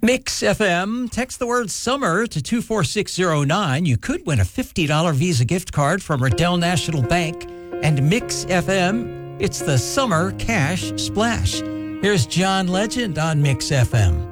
Mix FM. Text the word summer to 24609. You could win a $50 Visa gift card from Riddell National Bank. And Mix FM, it's the summer cash splash. Here's John Legend on Mix FM.